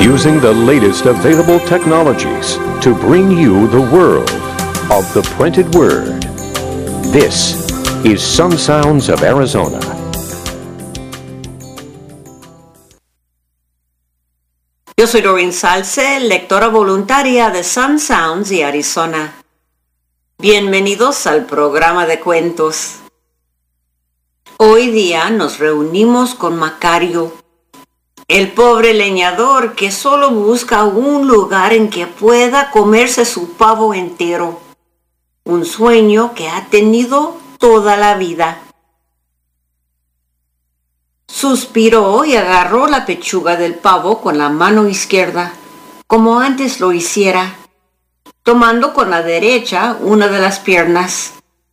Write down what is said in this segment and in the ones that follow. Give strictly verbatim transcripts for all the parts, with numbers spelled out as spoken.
using the latest available technologies to bring you the world of the printed word. This is Some Sounds of Arizona. Yo soy Doreen Salce, lectora voluntaria de Some Sounds y Arizona. Bienvenidos al programa de cuentos. Hoy día nos reunimos con Macario, el pobre leñador que solo busca un lugar en que pueda comerse su pavo entero, un sueño que ha tenido toda la vida. Suspiró y agarró la pechuga del pavo con la mano izquierda, como antes lo hiciera, tomando con la derecha una de las piernas.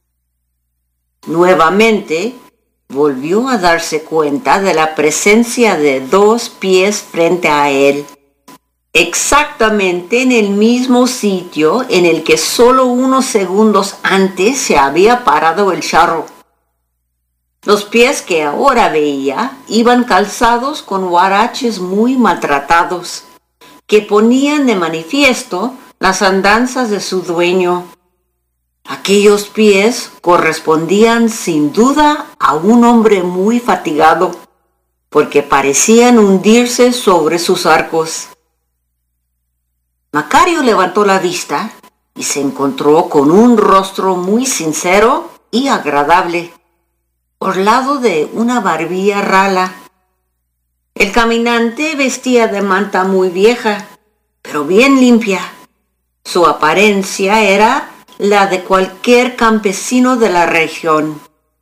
Nuevamente, volvió a darse cuenta de la presencia de dos pies frente a él, exactamente en el mismo sitio en el que solo unos segundos antes se había parado el charro. Los pies que ahora veía iban calzados con huaraches muy maltratados, que ponían de manifiesto las andanzas de su dueño. Aquellos pies correspondían sin duda a un hombre muy fatigado, porque parecían hundirse sobre sus arcos. Macario levantó la vista y se encontró con un rostro muy sincero y agradable, orlado de una barbilla rala. El caminante vestía de manta muy vieja, pero bien limpia. Su apariencia era la de cualquier campesino de la región.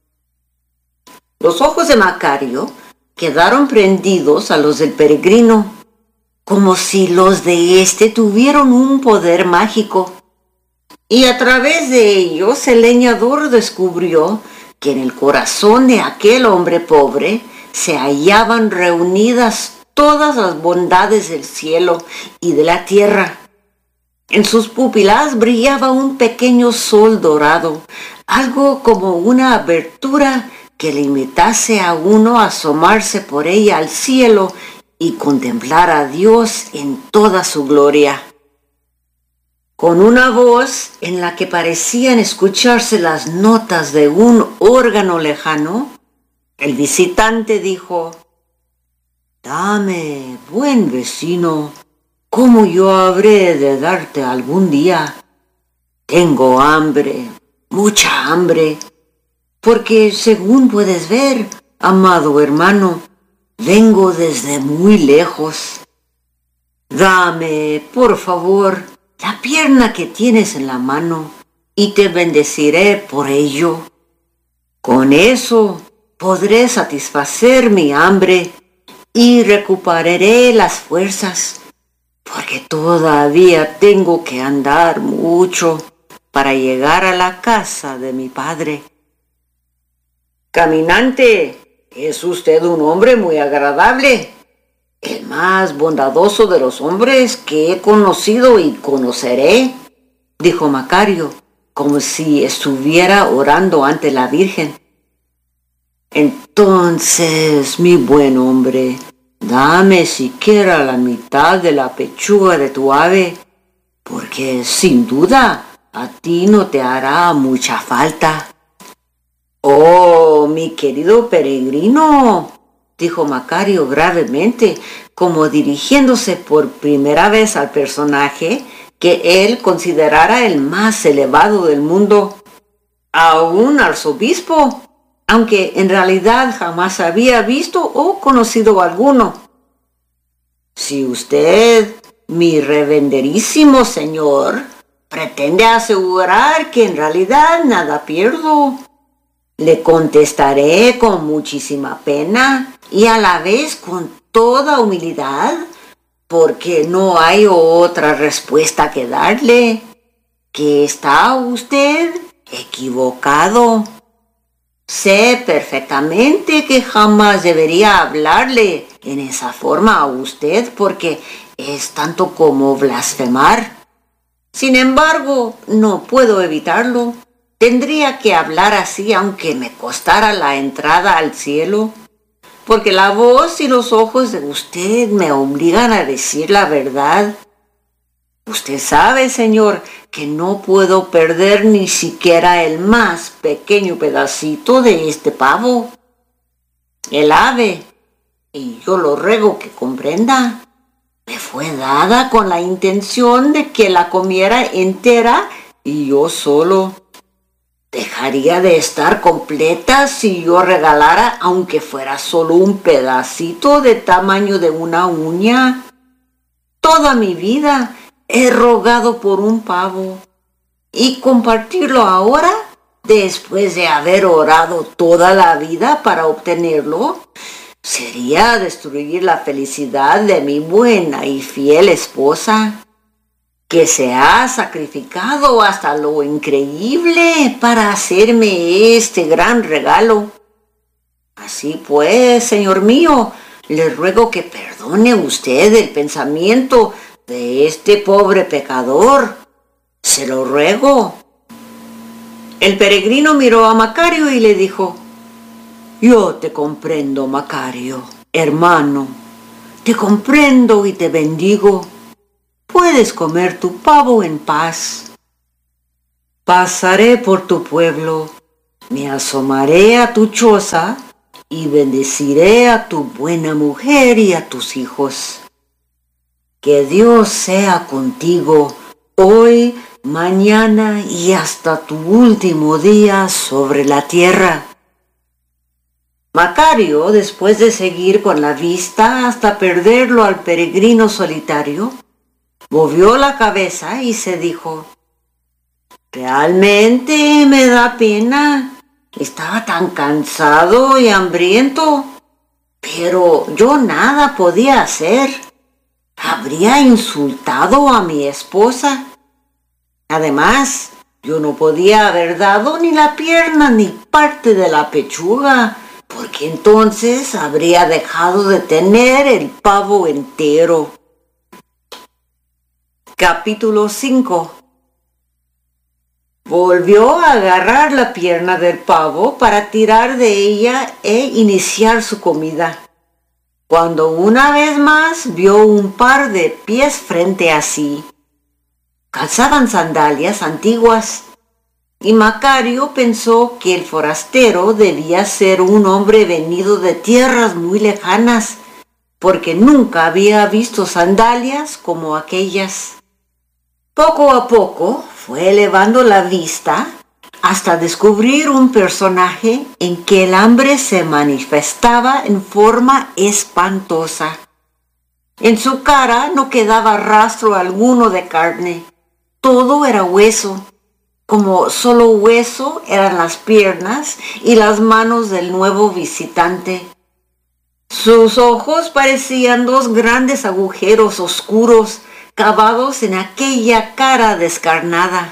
Los ojos de Macario quedaron prendidos a los del peregrino, como si los de éste tuvieran un poder mágico. Y a través de ellos el leñador descubrió que en el corazón de aquel hombre pobre se hallaban reunidas todas las bondades del cielo y de la tierra. En sus pupilas brillaba un pequeño sol dorado, algo como una abertura que le invitase a uno a asomarse por ella al cielo y contemplar a Dios en toda su gloria. Con una voz en la que parecían escucharse las notas de un órgano lejano, el visitante dijo: «Dame, buen vecino, ¿cómo yo habré de darte algún día? Tengo hambre, mucha hambre, porque según puedes ver, amado hermano, vengo desde muy lejos. Dame, por favor, la pierna que tienes en la mano, y te bendeciré por ello. Con eso podré satisfacer mi hambre y recuperaré las fuerzas, porque todavía tengo que andar mucho para llegar a la casa de mi padre». «Caminante, es usted un hombre muy agradable, el más bondadoso de los hombres que he conocido y conoceré», dijo Macario, como si estuviera orando ante la Virgen. «Entonces, mi buen hombre, dame siquiera la mitad de la pechuga de tu ave, porque sin duda a ti no te hará mucha falta». «Oh, mi querido peregrino», dijo Macario gravemente, como dirigiéndose por primera vez al personaje que él considerara el más elevado del mundo, a un arzobispo, aunque en realidad jamás había visto o conocido alguno. «Si usted, mi reverenderísimo señor, pretende asegurar que en realidad nada pierdo, le contestaré con muchísima pena y a la vez con toda humildad, porque no hay otra respuesta que darle, que está usted equivocado. Sé perfectamente que jamás debería hablarle en esa forma a usted, porque es tanto como blasfemar. Sin embargo, no puedo evitarlo. Tendría que hablar así aunque me costara la entrada al cielo, porque la voz y los ojos de usted me obligan a decir la verdad. Usted sabe, señor, que no puedo perder ni siquiera el más pequeño pedacito de este pavo. El ave, y yo lo ruego que comprenda, me fue dada con la intención de que la comiera entera y yo solo. Dejaría de estar completa si yo regalara, aunque fuera solo un pedacito de tamaño de una uña. Toda mi vida he rogado por un pavo, y compartirlo ahora, después de haber orado toda la vida para obtenerlo, sería destruir la felicidad de mi buena y fiel esposa, que se ha sacrificado hasta lo increíble para hacerme este gran regalo. Así pues, señor mío, le ruego que perdone usted el pensamiento de este pobre pecador. Se lo ruego. El peregrino miró a Macario y le dijo: yo te comprendo, Macario, hermano. Te comprendo y te bendigo. Puedes comer tu pavo en paz. Pasaré por tu pueblo, me asomaré a tu choza y bendeciré a tu buena mujer y a tus hijos. Que Dios sea contigo hoy, mañana y hasta tu último día sobre la tierra. Macario, después de seguir con la vista hasta perderlo al peregrino solitario, movió la cabeza y se dijo: realmente me da pena. Estaba tan cansado y hambriento, pero yo nada podía hacer. Habría insultado a mi esposa. Además, yo no podía haber dado ni la pierna ni parte de la pechuga, porque entonces habría dejado de tener el pavo entero. Capítulo cinco. Volvió a agarrar la pierna del pavo para tirar de ella e iniciar su comida, cuando una vez más vio un par de pies frente a sí. Calzaban sandalias antiguas, y Macario pensó que el forastero debía ser un hombre venido de tierras muy lejanas, porque nunca había visto sandalias como aquellas. Poco a poco fue elevando la vista hasta descubrir un personaje en que el hambre se manifestaba en forma espantosa. En su cara no quedaba rastro alguno de carne, todo era hueso. Como solo hueso eran las piernas y las manos del nuevo visitante. Sus ojos parecían dos grandes agujeros oscuros cavados en aquella cara descarnada.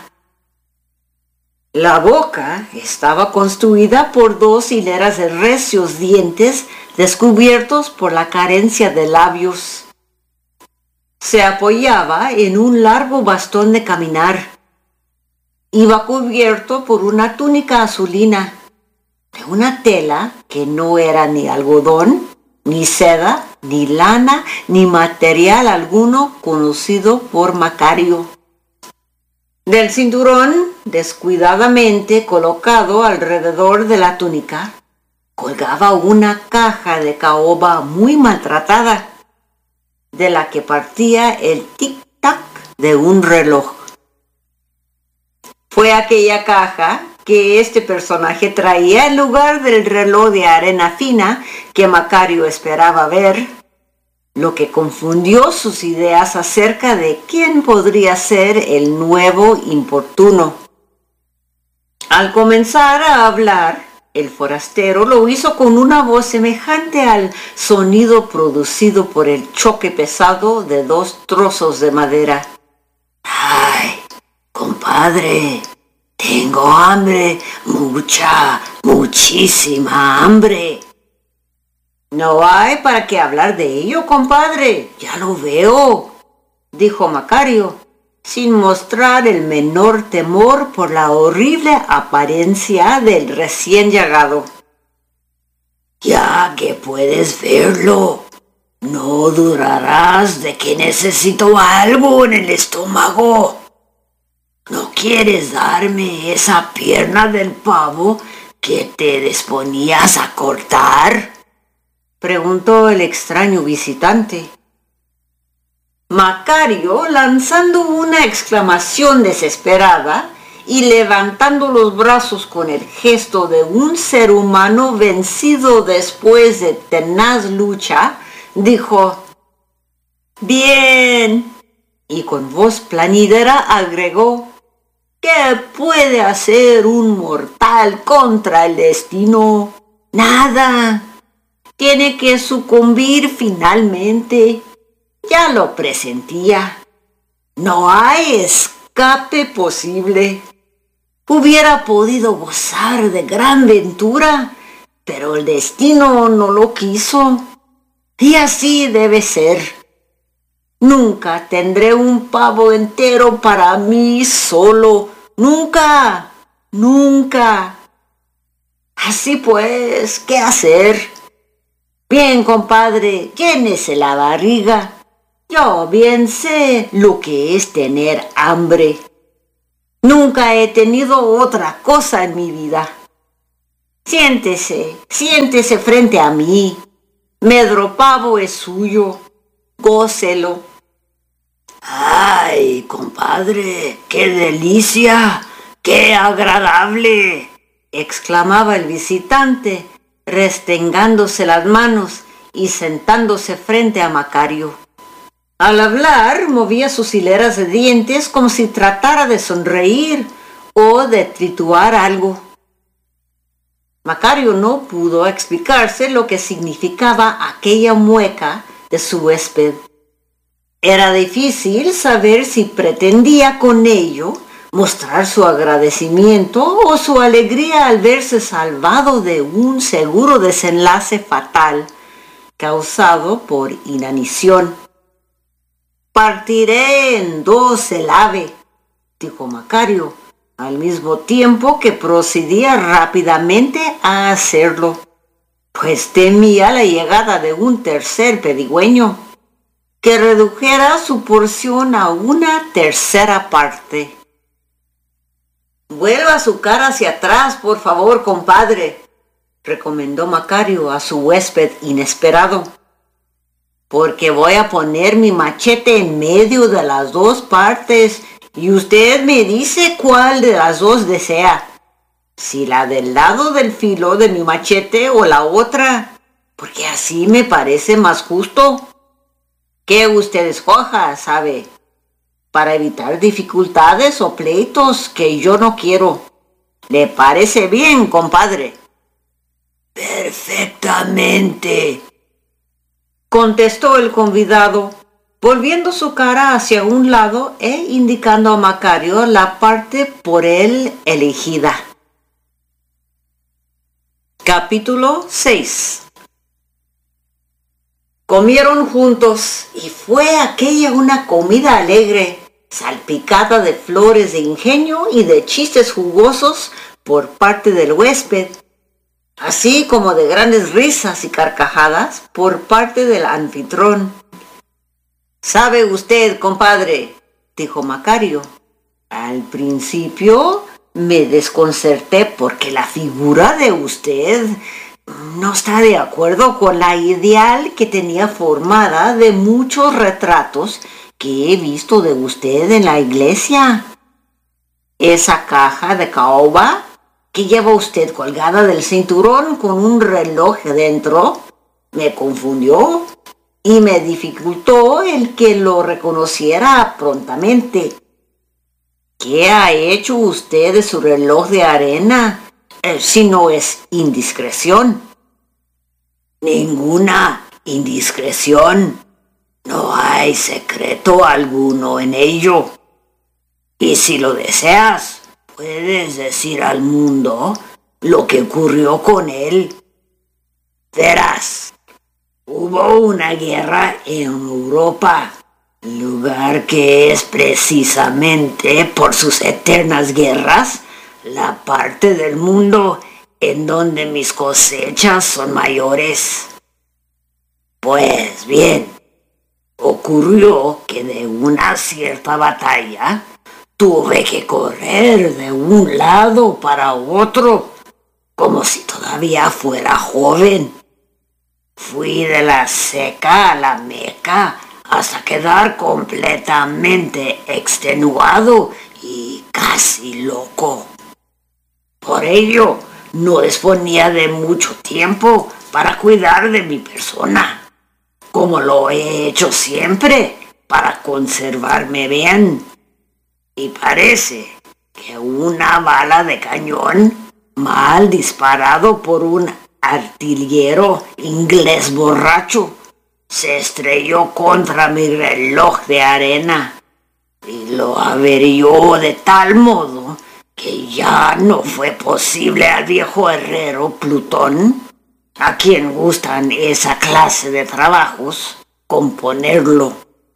La boca estaba construida por dos hileras de recios dientes descubiertos por la carencia de labios. Se apoyaba en un largo bastón de caminar. Iba cubierto por una túnica azulina, de una tela que no era ni algodón, ni seda, ni lana, ni material alguno conocido por Macario. Del cinturón, descuidadamente colocado alrededor de la túnica, colgaba una caja de caoba muy maltratada, de la que partía el tic-tac de un reloj. Fue aquella caja que este personaje traía en lugar del reloj de arena fina que Macario esperaba ver, lo que confundió sus ideas acerca de quién podría ser el nuevo importuno. Al comenzar a hablar, el forastero lo hizo con una voz semejante al sonido producido por el choque pesado de dos trozos de madera. ¡Ay, compadre! Tengo hambre, mucha, muchísima hambre. No hay para qué hablar de ello, compadre, ya lo veo, dijo Macario, sin mostrar el menor temor por la horrible apariencia del recién llegado. Ya que puedes verlo, no durarás de que necesito algo en el estómago. ¿No quieres darme esa pierna del pavo que te disponías a cortar?, preguntó el extraño visitante. Macario, lanzando una exclamación desesperada y levantando los brazos con el gesto de un ser humano vencido después de tenaz lucha, dijo: «Bien», y con voz plañidera agregó: «¿Qué puede hacer un mortal contra el destino? Nada. Tiene que sucumbir finalmente. Ya lo presentía. No hay escape posible. Hubiera podido gozar de gran ventura, pero el destino no lo quiso. Y así debe ser. Nunca tendré un pavo entero para mí solo. Nunca, nunca. Así pues, ¿qué hacer? Bien, compadre, llénese la barriga. Yo bien sé lo que es tener hambre. Nunca he tenido otra cosa en mi vida. Siéntese, siéntese frente a mí. Medro pavo es suyo. Gócelo». «¡Ay, compadre! ¡Qué delicia! ¡Qué agradable!», exclamaba el visitante, restregándose las manos y sentándose frente a Macario. Al hablar, movía sus hileras de dientes como si tratara de sonreír o de triturar algo. Macario no pudo explicarse lo que significaba aquella mueca de su huésped. Era difícil saber si pretendía con ello mostrar su agradecimiento o su alegría al verse salvado de un seguro desenlace fatal causado por inanición. «Partiré en dos el ave», dijo Macario, al mismo tiempo que procedía rápidamente a hacerlo, pues temía la llegada de un tercer pedigüeño que redujera su porción a una tercera parte. «Vuelva su cara hacia atrás, por favor, compadre», recomendó Macario a su huésped inesperado, «porque voy a poner mi machete en medio de las dos partes y usted me dice cuál de las dos desea, si la del lado del filo de mi machete o la otra, porque así me parece más justo. Que usted escoja, sabe, para evitar dificultades o pleitos que yo no quiero. ¿Le parece bien, compadre?» «Perfectamente», contestó el convidado, volviendo su cara hacia un lado e indicando a Macario la parte por él elegida. Capítulo seis. Comieron juntos y fue aquella una comida alegre, salpicada de flores de ingenio y de chistes jugosos por parte del huésped, así como de grandes risas y carcajadas por parte del anfitrión. «¿Sabe usted, compadre?», dijo Macario, «al principio me desconcerté porque la figura de usted no está de acuerdo con la ideal que tenía formada de muchos retratos que he visto de usted en la iglesia. Esa caja de caoba que lleva usted colgada del cinturón con un reloj dentro me confundió y me dificultó el que lo reconociera prontamente. ¿Qué ha hecho usted de su reloj de arena, eh, si no es indiscreción?» «Ninguna indiscreción. No hay secreto alguno en ello. Y si lo deseas, puedes decir al mundo lo que ocurrió con él. Verás, hubo una guerra en Europa, lugar que es precisamente por sus eternas guerras la parte del mundo en donde mis cosechas son mayores. Pues bien, ocurrió que de una cierta batalla tuve que correr de un lado para otro, como si todavía fuera joven. Fui de la seca a la meca hasta quedar completamente extenuado y casi loco. Por ello, no disponía de mucho tiempo para cuidar de mi persona, como lo he hecho siempre para conservarme bien. Y parece que una bala de cañón mal disparado por un artillero inglés borracho se estrelló contra mi reloj de arena y lo averió de tal modo que ya no fue posible al viejo herrero Plutón, a quien gustan esa clase de trabajos, componerlo.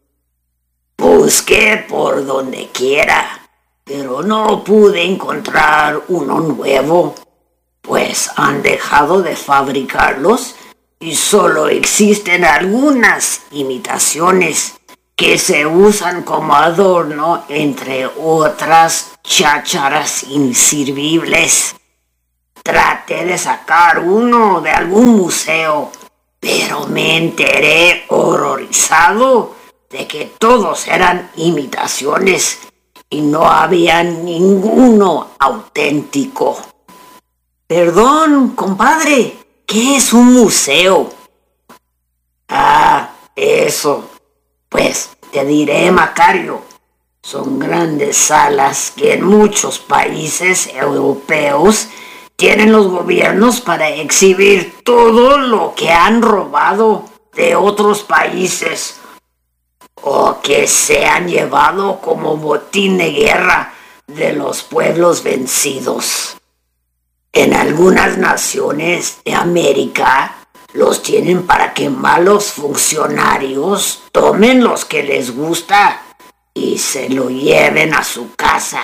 Busqué por donde quiera, pero no pude encontrar uno nuevo, pues han dejado de fabricarlos y solo existen algunas imitaciones que se usan como adorno entre otras chácharas inservibles. Traté de sacar uno de algún museo, pero me enteré horrorizado de que todos eran imitaciones y no había ninguno auténtico. Perdón, compadre, ¿qué es un museo? Ah, eso. Pues te diré, Macario, son grandes salas que en muchos países europeos tienen los gobiernos para exhibir todo lo que han robado de otros países o que se han llevado como botín de guerra de los pueblos vencidos. En algunas naciones de América los tienen para que malos funcionarios tomen los que les gusta y se lo lleven a su casa.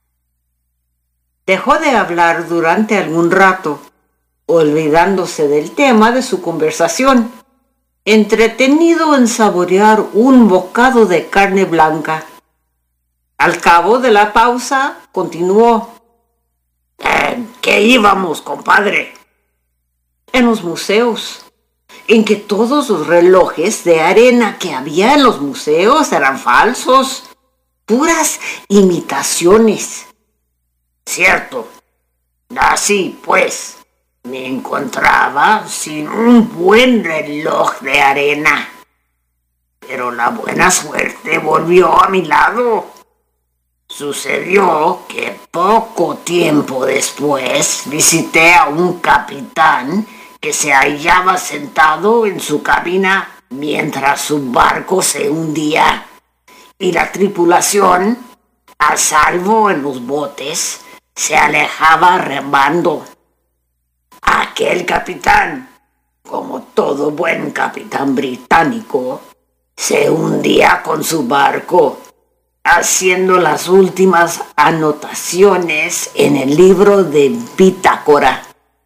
Dejó de hablar durante algún rato, olvidándose del tema de su conversación, entretenido en saborear un bocado de carne blanca. Al cabo de la pausa, continuó. ¿En qué íbamos, compadre? En los museos, en que todos los relojes de arena que había en los museos eran falsos, puras imitaciones. Cierto, así pues, me encontraba sin un buen reloj de arena, pero la buena suerte volvió a mi lado. Sucedió que poco tiempo después visité a un capitán que se hallaba sentado en su cabina mientras su barco se hundía y la tripulación, a salvo en los botes, se alejaba remando. Aquel capitán, como todo buen capitán británico, se hundía con su barco, haciendo las últimas anotaciones en el libro de bitácora.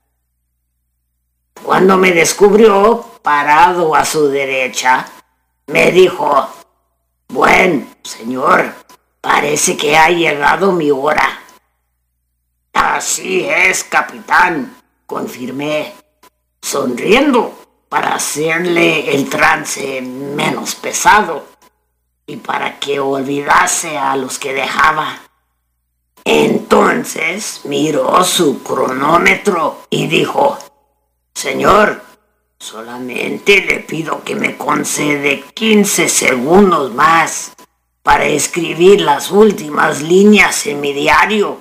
Cuando me descubrió parado a su derecha, me dijo: «Buen señor, parece que ha llegado mi hora». «Así es, capitán», confirmé, sonriendo para hacerle el trance menos pesado y para que olvidase a los que dejaba. Entonces miró su cronómetro y dijo: «Señor, solamente le pido que me concede quince segundos más para escribir las últimas líneas en mi diario».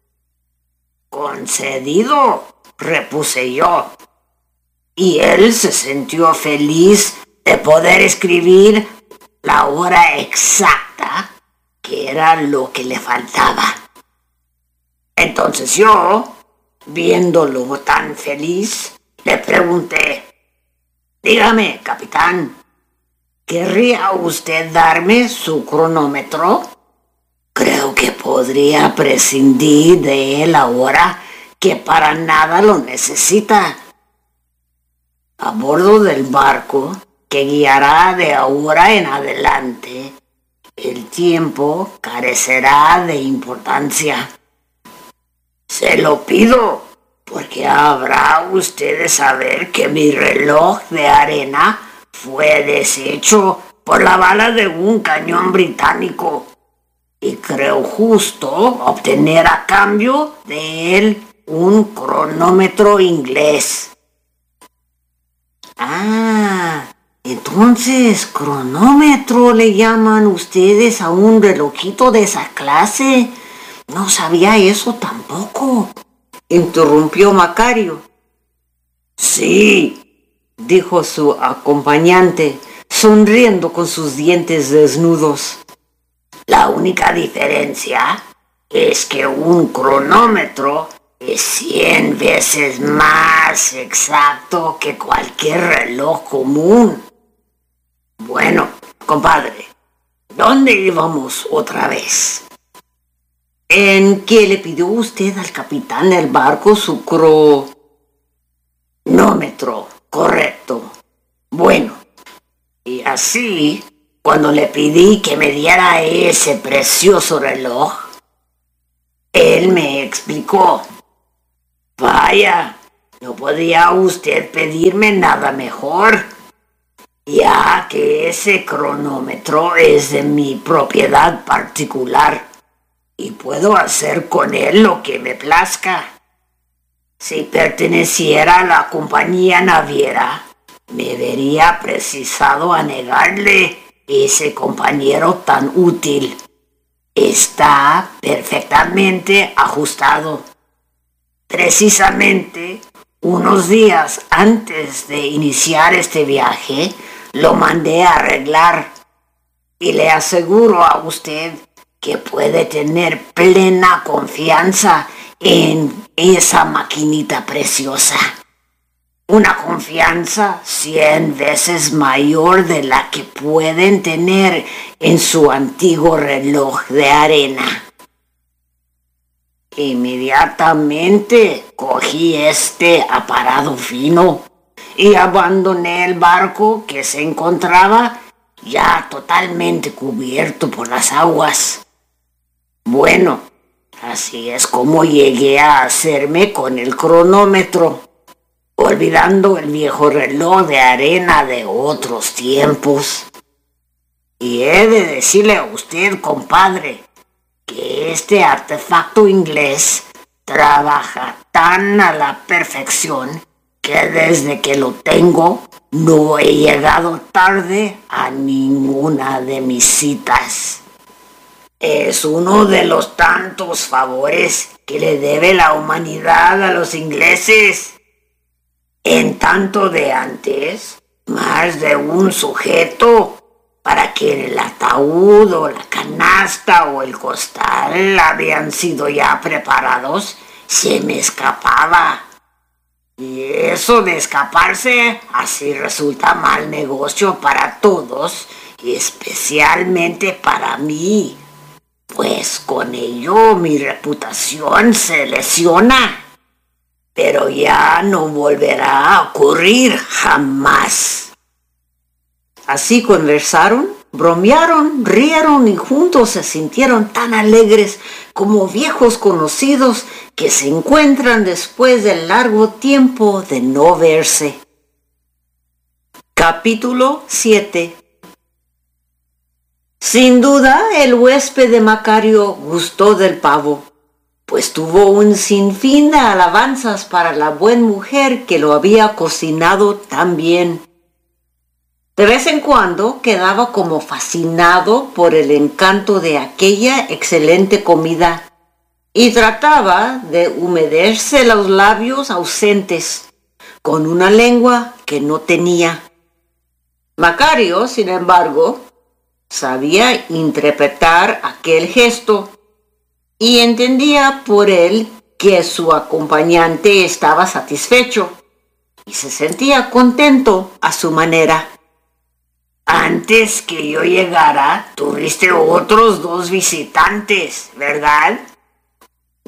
«Concedido», repuse yo, y él se sintió feliz de poder escribir la hora exacta, que era lo que le faltaba. Entonces yo, viéndolo tan feliz, le pregunté: «Dígame, capitán, ¿querría usted darme su cronómetro? Creo que podría prescindir de él ahora que para nada lo necesita. A bordo del barco que guiará de ahora en adelante, el tiempo carecerá de importancia. Se lo pido, porque habrá usted de saber que mi reloj de arena fue deshecho por la bala de un cañón británico y creo justo obtener a cambio de él un cronómetro inglés. Ah, entonces cronómetro le llaman ustedes a un relojito de esa clase. No sabía eso tampoco, interrumpió Macario. Sí, dijo su acompañante, sonriendo con sus dientes desnudos. La única diferencia es que un cronómetro es cien veces más exacto que cualquier reloj común. Bueno, compadre, ¿dónde íbamos otra vez? ¿En qué le pidió usted al capitán del barco su cronómetro? Correcto. Bueno, y así, cuando le pedí que me diera ese precioso reloj, él me explicó. Vaya, no podía usted pedirme nada mejor, ya que ese cronómetro es de mi propiedad particular y puedo hacer con él lo que me plazca. Si perteneciera a la compañía naviera, me vería precisado a negarle ese compañero tan útil. Está perfectamente ajustado. Precisamente unos días antes de iniciar este viaje, lo mandé a arreglar y le aseguro a usted que puede tener plena confianza en esa maquinita preciosa. Una confianza cien veces mayor de la que pueden tener en su antiguo reloj de arena. Inmediatamente cogí este aparado fino y abandoné el barco que se encontraba ya totalmente cubierto por las aguas. Bueno, así es como llegué a hacerme con el cronómetro, olvidando el viejo reloj de arena de otros tiempos. Y he de decirle a usted, compadre, que este artefacto inglés trabaja tan a la perfección que desde que lo tengo no he llegado tarde a ninguna de mis citas. Es uno de los tantos favores que le debe la humanidad a los ingleses. En tanto de antes, más de un sujeto para que el ataúd o la canasta o el costal habían sido ya preparados, se me escapaba. Y eso de escaparse así resulta mal negocio para todos, y especialmente para mí, pues con ello mi reputación se lesiona. Pero ya no volverá a ocurrir jamás. Así conversaron, bromearon, rieron y juntos se sintieron tan alegres como viejos conocidos que se encuentran después del largo tiempo de no verse. Capítulo siete. Sin duda, el huésped de Macario gustó del pavo, pues tuvo un sinfín de alabanzas para la buena mujer que lo había cocinado tan bien. De vez en cuando quedaba como fascinado por el encanto de aquella excelente comida y trataba de humedecerse los labios ausentes con una lengua que no tenía. Macario, sin embargo, sabía interpretar aquel gesto y entendía por él que su acompañante estaba satisfecho y se sentía contento a su manera. Antes que yo llegara, tuviste otros dos visitantes, ¿verdad?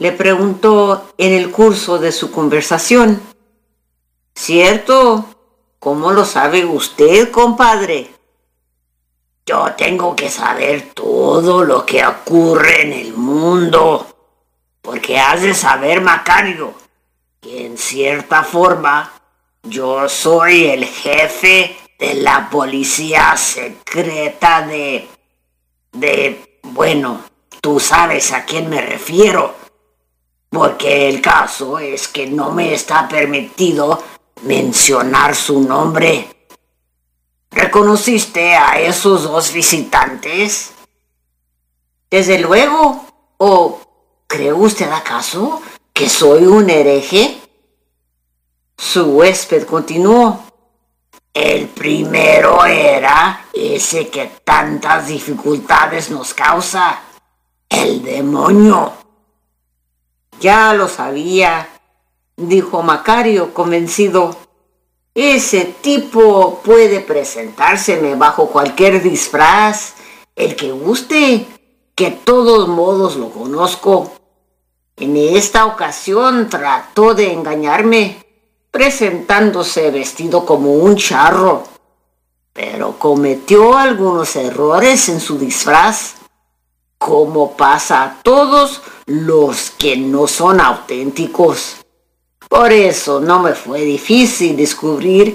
le preguntó en el curso de su conversación. ¿Cierto? ¿Cómo lo sabe usted, compadre? Yo tengo que saber todo lo que ocurre en el mundo, porque has de saber, Macario, que en cierta forma yo soy el jefe de la policía secreta de... de... bueno, tú sabes a quién me refiero, porque el caso es que no me está permitido mencionar su nombre. ¿Reconociste a esos dos visitantes? Desde luego. ¿O cree usted acaso que soy un hereje? Su huésped continuó. El primero era ese que tantas dificultades nos causa, el demonio. Ya lo sabía, dijo Macario convencido. Ese tipo puede presentárseme bajo cualquier disfraz, el que guste, que de todos modos lo conozco. En esta ocasión trató de engañarme, presentándose vestido como un charro, pero cometió algunos errores en su disfraz, como pasa a todos los que no son auténticos. Por eso no me fue difícil descubrir